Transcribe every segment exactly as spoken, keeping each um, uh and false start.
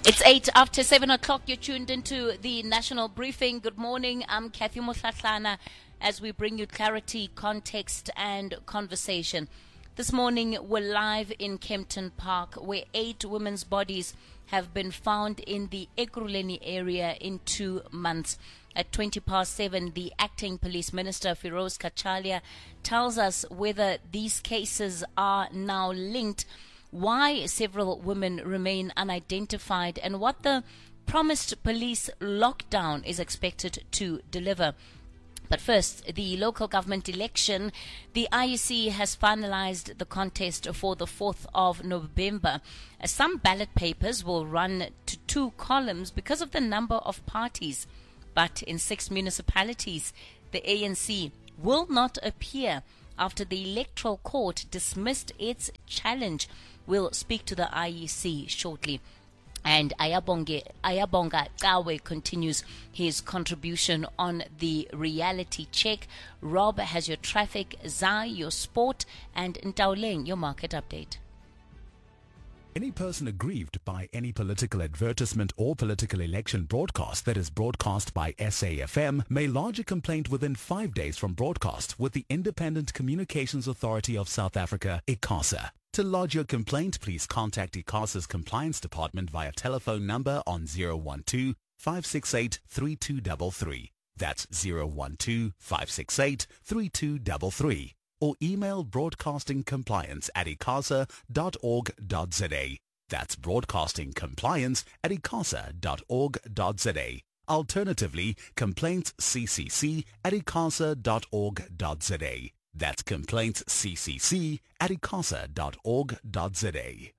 It's eight after seven o'clock. You're tuned into the national briefing. Good morning. I'm Kathy Motlatlana as we bring you clarity, context, and conversation. This morning, we're live in Kempton Park, where eight women's bodies have been found in the Ekurhuleni area in two months. At twenty past seven, the acting police minister, Firoz Kachalia, tells us whether these cases are now linked, why several women remain unidentified, and what the promised police lockdown is expected to deliver. But first, the local government election. The I E C has finalized the contest for the fourth of November. Some ballot papers will run to two columns because of the number of parties. But in six municipalities, the A N C will not appear after the Electoral Court dismissed its challenge. We'll speak to the I E C shortly. And Ayabonge, Ayabonga Kawe continues his contribution on the reality check. Rob has your traffic, Zai your sport, and Ntauleng your market update. Any person aggrieved by any political advertisement or political election broadcast that is broadcast by S A F M may lodge a complaint within five days from broadcast with the Independent Communications Authority of South Africa, ICASA. To lodge your complaint, please contact ICASA's Compliance Department via telephone number on zero one two, five six eight, three two three three. That's zero one two, five six eight, three two three three. Or email broadcastingcompliance at icasa dot org dot za. That's broadcastingcompliance at icasa dot org dot za. Alternatively, complaintsccc at icasa dot org dot za. That's complaintsccc at icasa dot org dot za.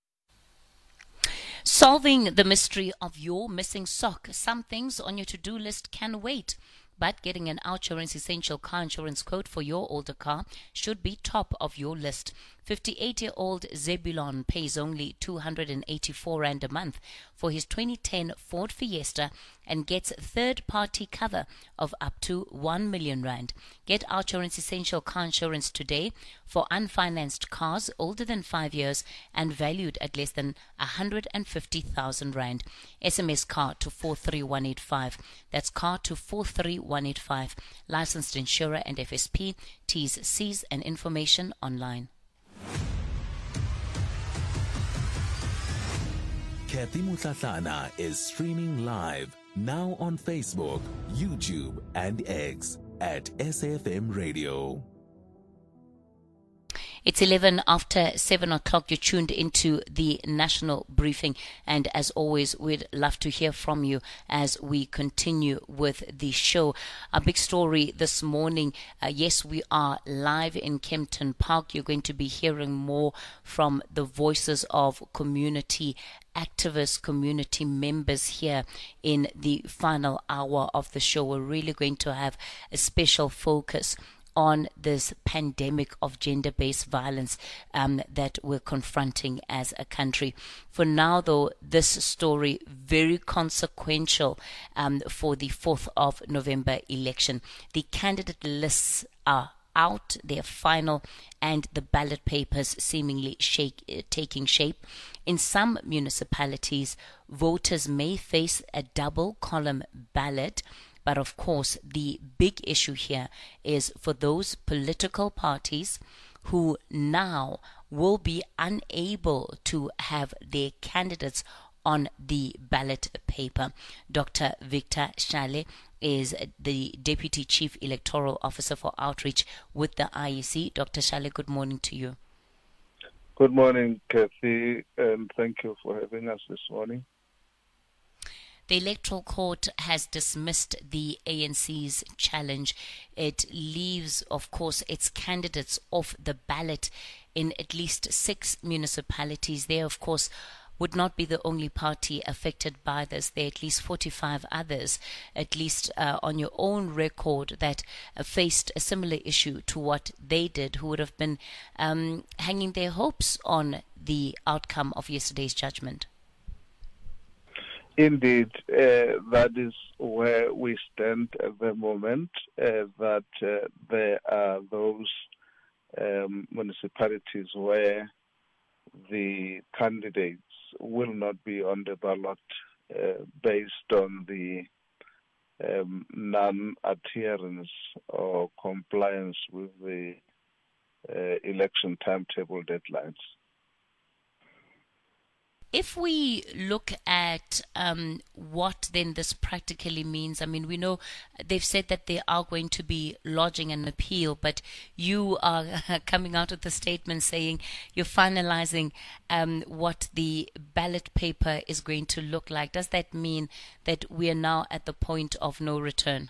Solving the mystery of your missing sock. Some things on your to-do list can wait. But getting an Outsurance Essential car insurance quote for your older car should be top of your list. fifty-eight-year-old Zebulon pays only two hundred eighty-four rand a month for his twenty ten Ford Fiesta and gets third-party cover of up to one million rand. Get Outsurance Essential car insurance today for unfinanced cars older than five years and valued at less than one hundred fifty thousand rand. S M S car to four three one eight five. That's car to four three one eight five. Licensed insurer and F S P. T's, C's and information online. Kathy Motlatlana is streaming live now on Facebook, YouTube, and X at S A F M Radio. It's eleven after seven o'clock. You're tuned into the national briefing. And as always, we'd love to hear from you as we continue with the show. A big story this morning. Uh, yes, we are live in Kempton Park. You're going to be hearing more from the voices of community activists, community members here in the final hour of the show. We're really going to have a special focus on this pandemic of gender-based violence um, that we're confronting as a country. For now, though, this story very consequential um, for the fourth of November election. The candidate lists are out, they're final, and the ballot papers seemingly shake, uh, taking shape. In some municipalities, voters may face a double-column ballot. But of course, the big issue here is for those political parties who now will be unable to have their candidates on the ballot paper. Doctor Victor Shale is the Deputy Chief Electoral Officer for Outreach with the I E C. Doctor Shale, good morning to you. Good morning, Kathy, and thank you for having us this morning. The Electoral Court has dismissed the A N C's challenge. It leaves, of course, its candidates off the ballot in at least six municipalities. They, of course, would not be the only party affected by this. There are at least forty-five others, at least uh, on your own record, that uh, faced a similar issue to what they did, who would have been um, hanging their hopes on the outcome of yesterday's judgment. Indeed, uh, that is where we stand at the moment, uh, that uh, there are those um, municipalities where the candidates will not be on the ballot uh, based on the um, non-adherence or compliance with the uh, election timetable deadlines. If we look at um, what then this practically means, I mean, we know they've said that they are going to be lodging an appeal, but you are coming out with a statement saying you're finalizing um, what the ballot paper is going to look like. Does that mean that we are now at the point of no return?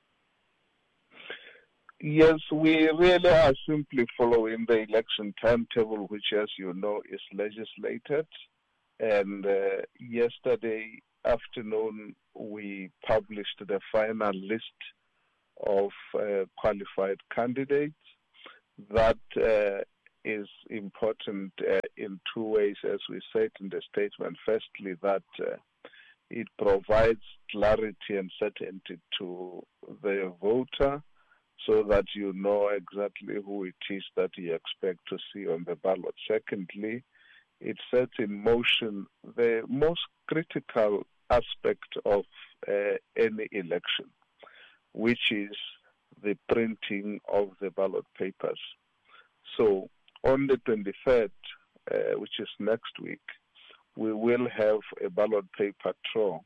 Yes, we really are simply following the election timetable, which, as you know, is legislated. And uh, yesterday afternoon, we published the final list of uh, qualified candidates. That uh, is important uh, in two ways, as we said in the statement. Firstly, that uh, it provides clarity and certainty to the voter so that you know exactly who it is that you expect to see on the ballot. Secondly, it sets in motion the most critical aspect of uh, any election, which is the printing of the ballot papers. So on the twenty-third, uh, which is next week, we will have a ballot paper draw,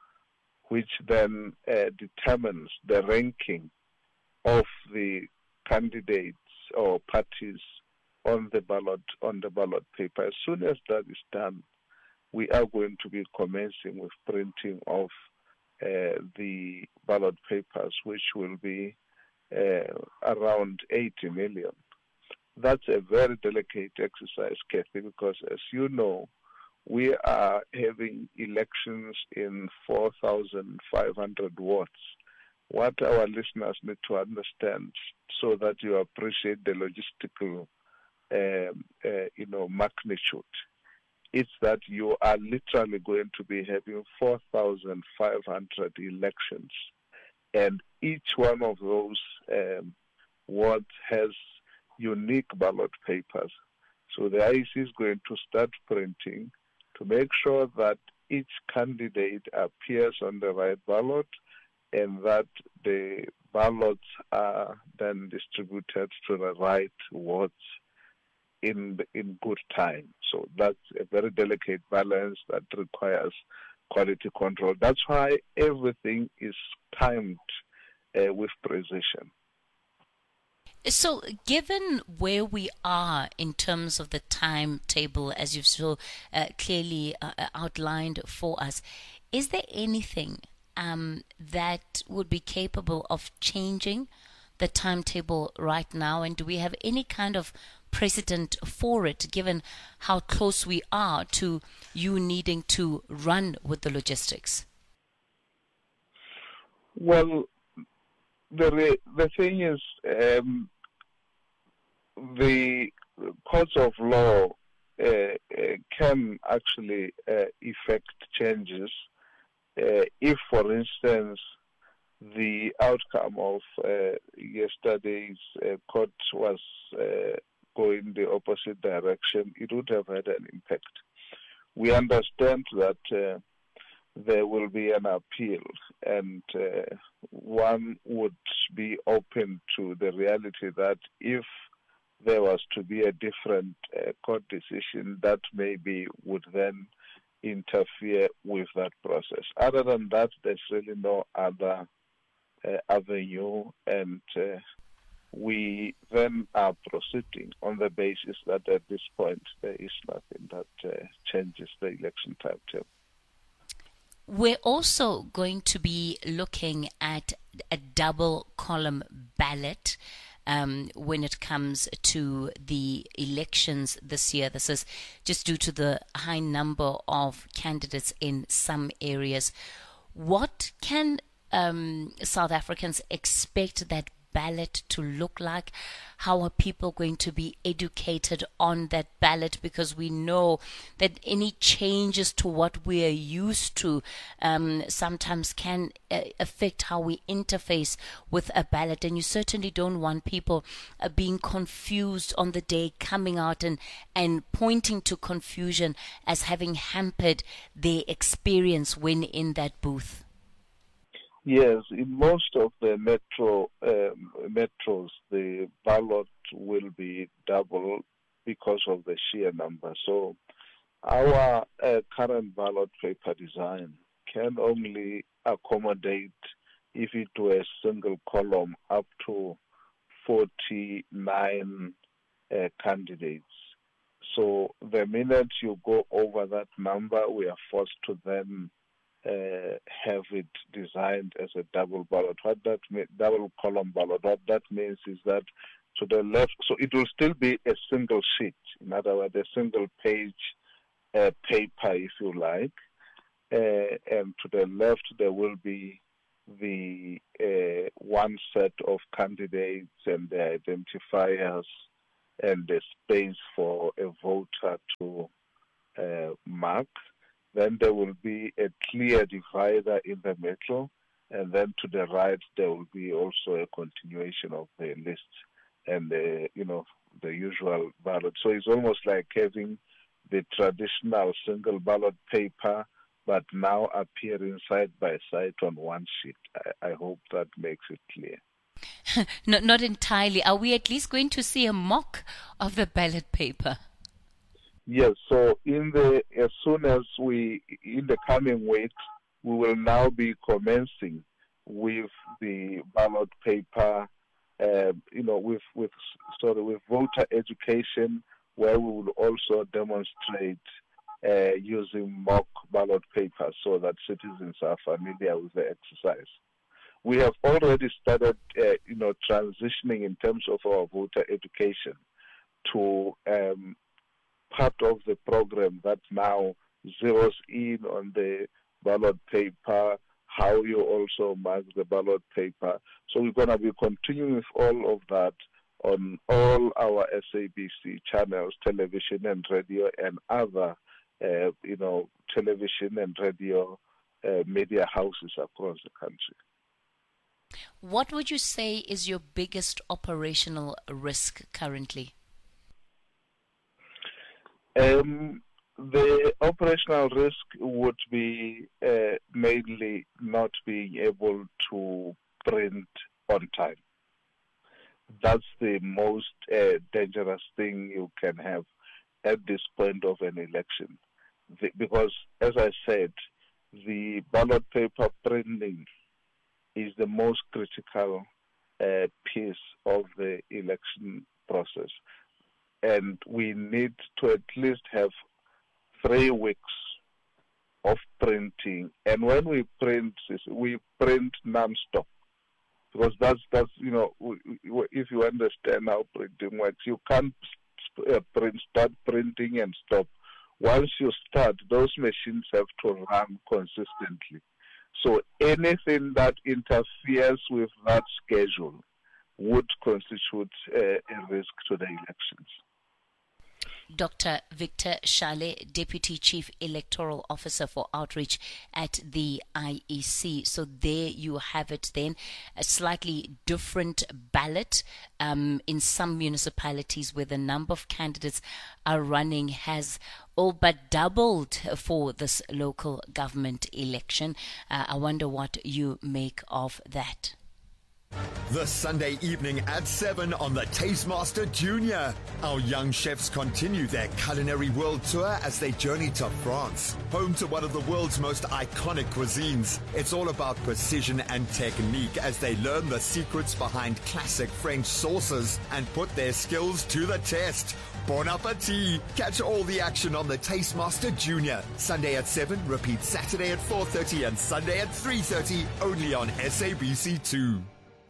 which then uh, determines the ranking of the candidates or parties on the ballot on the ballot paper. As soon as that is done, we are going to be commencing with printing of uh, the ballot papers, which will be uh, around eighty million. That's a very delicate exercise, Kathy, because as you know, we are having elections in four thousand five hundred wards. What our listeners need to understand, so that you appreciate the logistical Um, uh, you know, magnitude, it's that you are literally going to be having four thousand five hundred elections, and each one of those um, wards has unique ballot papers. So the I E C is going to start printing to make sure that each candidate appears on the right ballot and that the ballots are then distributed to the right wards in in good time. So that's a very delicate balance that requires quality control. That's why everything is timed uh, with precision. So given where we are in terms of the timetable, as you've so uh, clearly uh, outlined for us, is there anything um, that would be capable of changing the timetable right now? And do we have any kind of precedent for it, given how close we are to you needing to run with the logistics? Well, the the thing is, um, the courts of law uh, uh, can actually uh, effect changes uh, if, for instance, the outcome of uh, yesterday's uh, court was uh, going the opposite direction. It would have had an impact. We understand that uh, there will be an appeal, and uh, one would be open to the reality that if there was to be a different uh, court decision, that maybe would then interfere with that process. Other than that, there's really no other uh, avenue, and uh, we then are proceeding on the basis that at this point there is nothing that uh, changes the election timetable. We're also going to be looking at a double column ballot um, when it comes to the elections this year. This is just due to the high number of candidates in some areas. What can um, South Africans expect that ballot to look like? How are people going to be educated on that ballot? Because we know that any changes to what we are used to um, sometimes can uh, affect how we interface with a ballot. And you certainly don't want people uh, being confused on the day, coming out and, and pointing to confusion as having hampered their experience when in that booth. Yes, in most of the metro um, metros, the ballot will be double because of the sheer number. So our uh, current ballot paper design can only accommodate, if it were a single column, up to forty-nine uh, candidates. So the minute you go over that number, we are forced to then Uh, have it designed as a double ballot. What that mean, double column ballot? What that means is that to the left, so it will still be a single sheet. In other words, a single page uh, paper, if you like, uh, and to the left there will be the uh, one set of candidates and their identifiers and the space for a voter to uh, mark. Then there will be a clear divider in the middle, and then to the right there will be also a continuation of the list and the, you know, the usual ballot. So it's almost like having the traditional single ballot paper, but now appearing side by side on one sheet. I, I hope that makes it clear. not, not entirely. Are we at least going to see a mock of the ballot paper? Yes, so in the as soon as we, in the coming weeks, we will now be commencing with the ballot paper, uh, you know, with with sorry, with voter education, where we will also demonstrate uh, using mock ballot paper so that citizens are familiar with the exercise. We have already started, uh, you know, transitioning in terms of our voter education to um, part of the program that now zeroes in on the ballot paper, how you also mark the ballot paper. So we're going to be continuing with all of that on all our S A B C channels, television and radio, and other, uh, you know, television and radio uh, media houses across the country. What would you say is your biggest operational risk currently? Um, the operational risk would be uh, mainly not being able to print on time. That's the most uh, dangerous thing you can have at this point of an election. The, because, as I said, the ballot paper printing is the most critical uh, piece of the election process. And we need to at least have three weeks of printing. And when we print, we print non-stop. Because that's, that's you know, if you understand how printing works, you can't print, start printing and stop. Once you start, those machines have to run consistently. So anything that interferes with that schedule would constitute uh, a risk to the elections. Doctor Victor Shale, Deputy Chief Electoral Officer for Outreach at the I E C. So there you have it then, a slightly different ballot um, in some municipalities where the number of candidates are running has all but doubled for this local government election. Uh, I wonder what you make of that. The Sunday evening at seven on the Tastemaster Junior. Our young chefs continue their culinary world tour as they journey to France, home to one of the world's most iconic cuisines. It's all about precision and technique as they learn the secrets behind classic French sauces and put their skills to the test. Bon appetit! Catch all the action on the Tastemaster Junior. Sunday at seven, repeat Saturday at four thirty and Sunday at three thirty, only on S A B C two.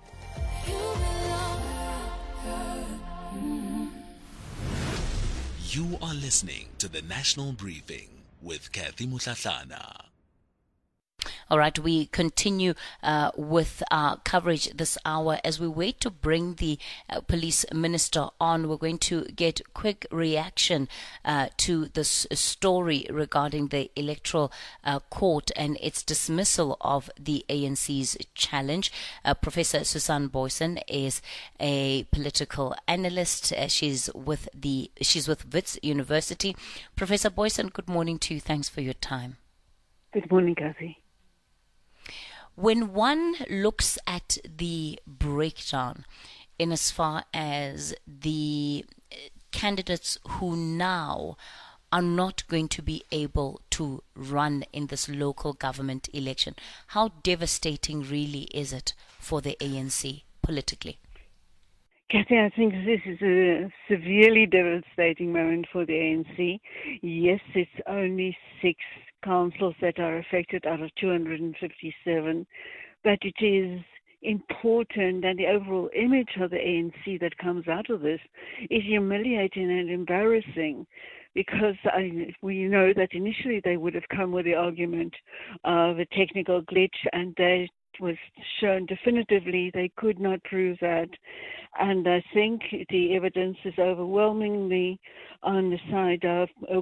You are listening to the National Briefing with Kathy Mutlatlana. All right, we continue uh, with our coverage this hour as we wait to bring the uh, police minister on. We're going to get quick reaction uh, to this story regarding the electoral uh, court and its dismissal of the A N C's challenge. Uh, Professor Susan Booysen is a political analyst. Uh, she's with the she's with Wits University. Professor Booysen, good morning to you. Thanks for your time. Good morning, Kathy. When one looks at the breakdown in as far as the candidates who now are not going to be able to run in this local government election, how devastating really is it for the A N C politically? Kathy, I think this is a severely devastating moment for the A N C. Yes, it's only six councils that are affected out of two hundred fifty-seven, but it is important, and the overall image of the A N C that comes out of this is humiliating and embarrassing, because I, we know that initially they would have come with the argument of a technical glitch, and that was shown definitively they could not prove that. And I think the evidence is overwhelmingly on the side of